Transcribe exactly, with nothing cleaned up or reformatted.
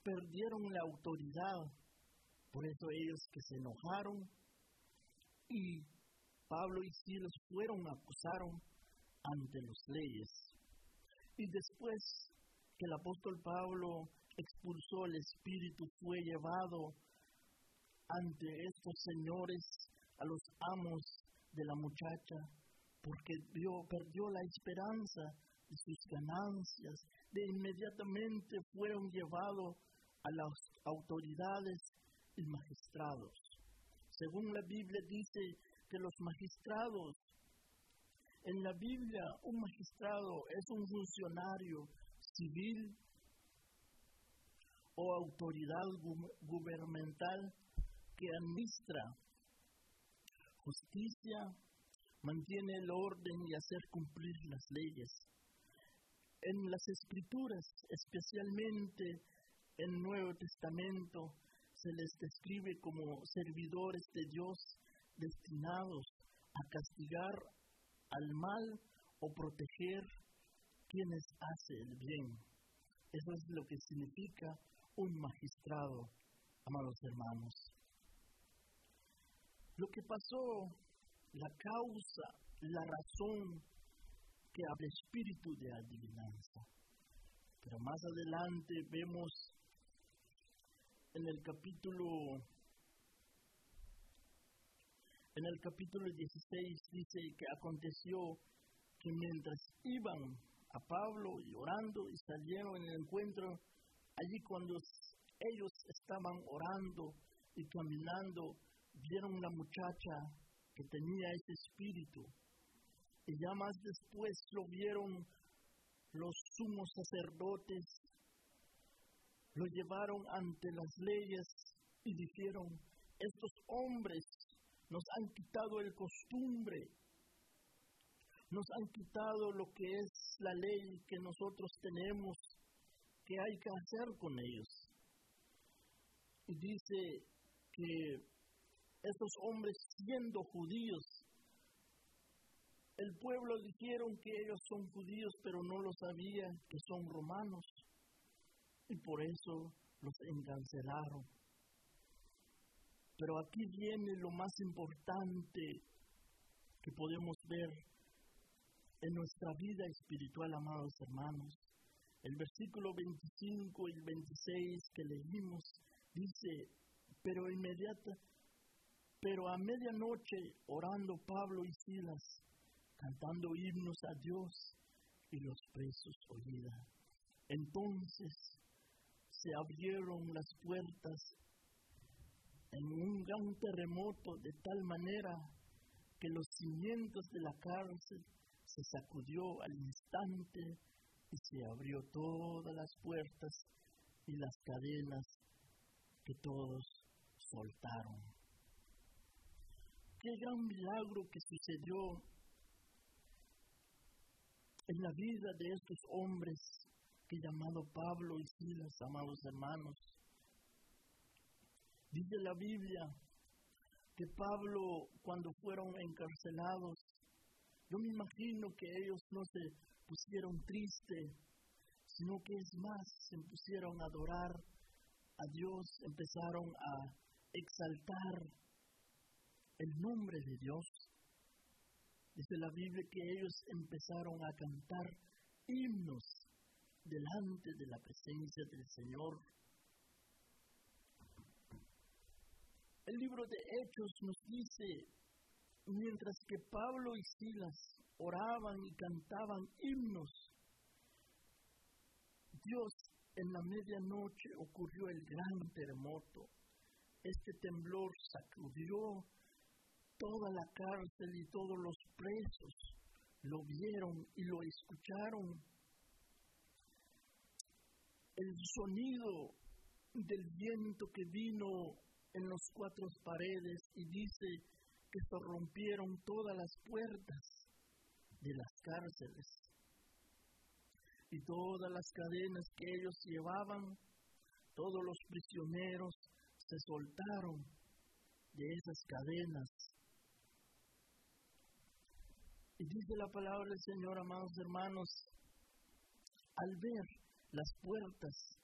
perdieron la autoridad. Por eso ellos que se enojaron y Pablo y Silas fueron, acusaron ante los reyes. Y después que el apóstol Pablo expulsó el espíritu, fue llevado ante estos señores, a los amos de la muchacha, porque vio, perdió la esperanza de sus ganancias. De inmediatamente fueron llevados a las autoridades y magistrados. Según la Biblia dice que los magistrados, en la Biblia un magistrado es un funcionario civil o autoridad gu- gubernamental que administra justicia, mantiene el orden y hacer cumplir las leyes. En las Escrituras, especialmente en el Nuevo Testamento, se les describe como servidores de Dios destinados a castigar al mal o proteger quienes hacen el bien. Eso es lo que significa un magistrado, amados hermanos. Lo que pasó, la causa, la razón que habla espíritu de adivinanza. Pero más adelante vemos en el capítulo en el capítulo dieciséis dice que aconteció que mientras iban a Pablo y orando y salieron en el encuentro, allí cuando ellos estaban orando y caminando, vieron una muchacha que tenía ese espíritu. Y ya más después lo vieron los sumos sacerdotes, lo llevaron ante las leyes y dijeron: estos hombres nos han quitado el costumbre, nos han quitado lo que es la ley que nosotros tenemos, que hay que hacer con ellos. Y dice que estos hombres, siendo judíos, el pueblo dijeron que ellos son judíos, pero no lo sabían que son romanos, y por eso los encarcelaron. Pero aquí viene lo más importante que podemos ver en nuestra vida espiritual, amados hermanos. El versículo veinticinco y veintiséis que leímos dice: pero inmediata, pero a medianoche orando Pablo y Silas, cantando himnos a Dios, y los presos oían. Entonces se abrieron las puertas en un gran terremoto, de tal manera que los cimientos de la cárcel se sacudió al instante y se abrió todas las puertas y las cadenas que todos soltaron. Qué gran milagro que sucedió en la vida de estos hombres que llamado Pablo y Silas, amados hermanos. Dice la Biblia que Pablo, cuando fueron encarcelados, yo me imagino que ellos no se pusieron tristes, sino que es más, se pusieron a adorar a Dios, empezaron a exaltar el nombre de Dios. Dice la Biblia que ellos empezaron a cantar himnos delante de la presencia del Señor. El libro de Hechos nos dice, mientras que Pablo y Silas oraban y cantaban himnos, Dios, en la medianoche ocurrió el gran terremoto. Este temblor sacudió toda la cárcel y todos los presos lo vieron y lo escucharon. El sonido del viento que vino en las cuatro paredes, y dice que se rompieron todas las puertas de las cárceles. Y todas las cadenas que ellos llevaban, todos los prisioneros se soltaron de esas cadenas. Y dice la palabra del Señor, amados hermanos, al ver las puertas